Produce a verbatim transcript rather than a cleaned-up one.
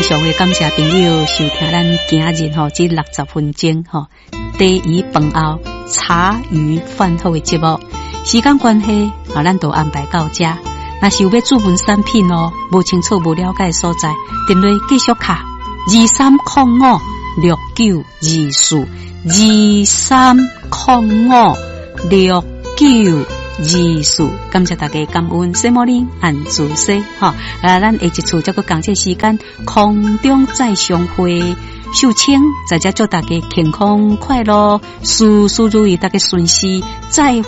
常的感谢朋友收听咱今日吼这六十分钟吼第一饭后茶余饭后的节目。时间关系啊，咱都安排到这。若是有要注文产品哦，无清楚无了解的所在，电话继续卡二三零五六九二四二三零五六九二四。感谢大家感恩，谢莫林按主说哈。啊，咱下一次这个讲这时间空中再相会。秀清在这祝大家健康快乐，事事如意，大家顺心，再会。